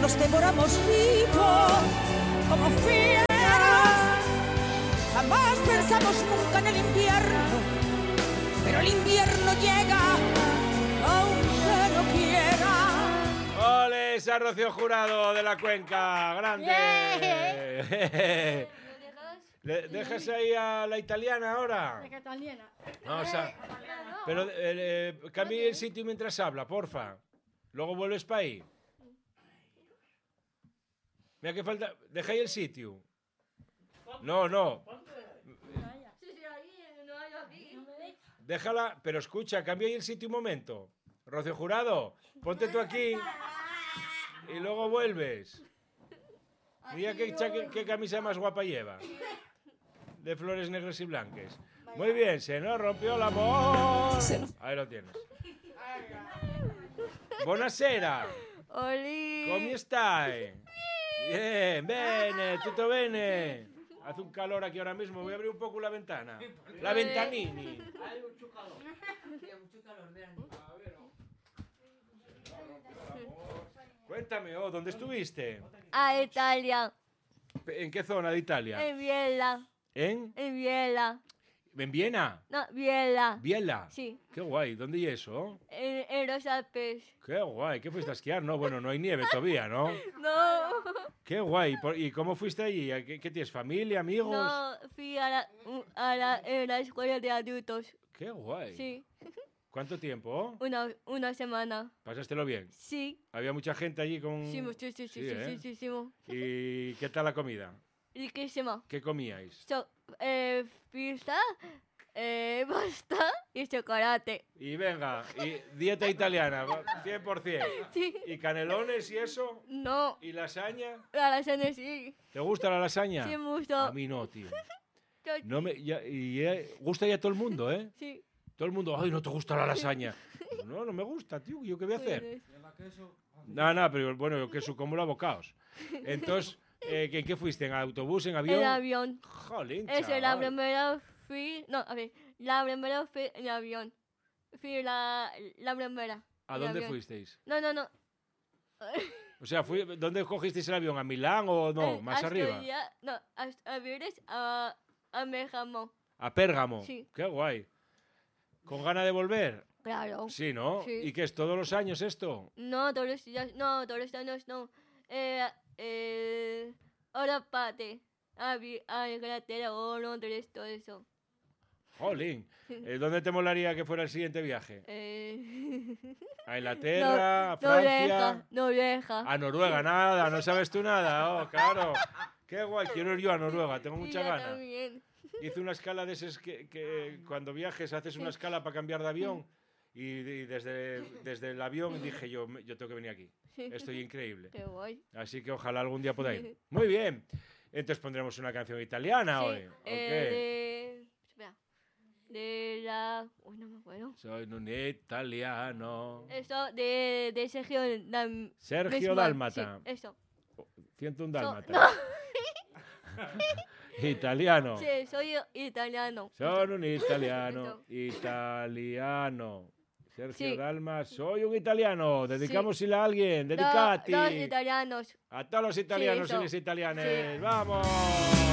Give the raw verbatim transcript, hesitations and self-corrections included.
nos devoramos vivos como fieras. Jamás pensamos nunca en el invierno, pero el invierno llega aunque no quiera. ¡Ole, esa Rocío Jurado de la Cuenca! ¡Grande! ¿Le dejas ahí a la italiana ahora? La italiana. Vamos a... Pero eh, eh, cambie el sitio mientras habla, porfa. Luego vuelves para ahí. Mira que falta... Deja ahí el sitio. No, no. Déjala, pero escucha, cambia ahí el sitio un momento. Rocío Jurado, ponte tú aquí y luego vuelves. Mira qué, qué, qué camisa más guapa lleva. De flores negras y blancas. Muy bien, se nos rompió el amor. Ahí lo tienes. Buonasera. Oli. ¿Cómo stai? Bien, bene, tutto bene. Hace un calor aquí ahora mismo, voy a abrir un poco la ventana. La ventanini. Hay mucho calor. Sí, mucho calor, vean. Cuéntame, oh, ¿dónde estuviste? A Italia. ¿En qué zona de Italia? En Biella. ¿En? En Biella. ¿En Viena? No, Biella. ¿Biella? Sí. Qué guay, ¿dónde y eso? En, en los Alpes. Qué guay, ¿qué fuiste a esquiar? No, bueno, no hay nieve todavía, ¿no? No. Qué guay, ¿y cómo fuiste allí? ¿Qué, qué tienes, familia, amigos? No, fui a la, a la, en la escuela de adultos. Qué guay. Sí. ¿Cuánto tiempo? Una, una semana. ¿Pasástelo bien? Sí. ¿Había mucha gente allí con...? Sí, sí, sí, sí, sí, ¿eh? sí, sí, sí. ¿Y qué tal la comida? Riquísima. ¿Qué comíais? So, eh, pizza, eh, pasta y chocolate. Y venga, y dieta italiana, cien por cien. Sí. ¿Y canelones y eso? No. ¿Y lasaña? La lasaña sí. ¿Te gusta la lasaña? Sí, me gusta. A mí no, tío. No me, ya, y eh, gusta ya todo el mundo, ¿eh? Sí. Todo el mundo, ay, no te gusta la lasaña. No, no me gusta, tío, ¿yo qué voy a hacer? No, no, pero bueno, yo queso como los bocaos. Entonces, eh, ¿en qué fuiste? ¿En autobús, en avión? En avión. Jolín, Esa es la chaval. primera fui, no, a ver, la primera fui en avión. Fui la, la primera. ¿A en dónde avión. fuisteis? No, no, no. O sea, fui, ¿dónde cogisteis el avión? ¿A Milán o no? Eh, ¿Más hasta arriba? ya- no, hasta aviones a, a México. ¿A Pérgamo? Sí. Qué guay. ¿Con ganas de volver? Claro. Sí, ¿no? Sí. ¿Y qué es todos los años esto? No, todos los días, no, todos los años no. Eh, eh, ahora pate. A, vi- a Inglaterra o Londres, todo eso. Jolín. Eh, ¿Dónde te molaría que fuera el siguiente viaje? Eh, ¿A Inglaterra? ¿A no, Francia? Noruega, Noruega. A Noruega, nada, no sabes tú nada. Oh, claro. Qué guay, quiero ir yo a Noruega, tengo Sí, mucha yo gana. también. Hice una escala de esas que, que cuando viajes haces una escala para cambiar de avión y, y desde, desde el avión dije yo, me- yo tengo que venir aquí. Estoy increíble. Qué guay. Así que ojalá algún día pueda ir. Muy bien. Entonces pondremos una canción italiana Sí, hoy. eh, ¿ok? de, espera, de la, uy, no me acuerdo. Soy un italiano. Eso, de, de Sergio Dal- Sergio Bismarck, Dálmata. Sí, eso. ciento un So- dálmata. no, Italiano. sí, soy italiano. Son un italiano. Eso. Italiano. Sergio Sí. Dalma, soy un italiano. Dedicámosela a alguien. Lo- Dedicati. Los italianos. A todos los italianos y eso. las italianas. Sí. ¡Vamos!